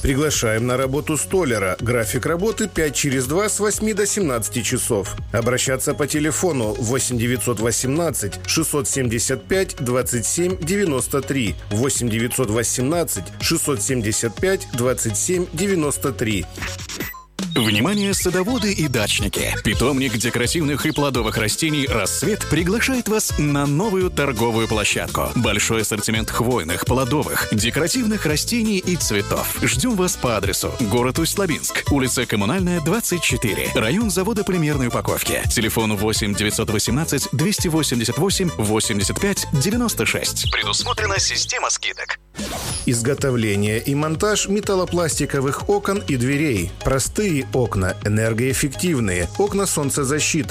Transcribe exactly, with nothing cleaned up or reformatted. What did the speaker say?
Приглашаем на работу столяра. График работы пять через два с восьми до семнадцати часов. Обращаться по телефону восемь девятьсот восемнадцать шестьсот семьдесят пять двадцать семь девяносто три, восемь девятьсот восемнадцать шестьсот семьдесят пять двадцать семь девяносто три. Внимание, садоводы и дачники! Питомник декоративных и плодовых растений «Рассвет» приглашает вас на новую торговую площадку. Большой ассортимент хвойных, плодовых, декоративных растений и цветов. Ждем вас по адресу: город Усть-Лабинск, улица Коммунальная, двадцать четыре, район завода полимерной упаковки. Телефон восемь девятьсот восемнадцать двести восемьдесят восемь восемьдесят пять девяносто шесть. Предусмотрена система скидок. Изготовление и монтаж металлопластиковых окон и дверей. Простые окна, энергоэффективные, окна солнцезащиты,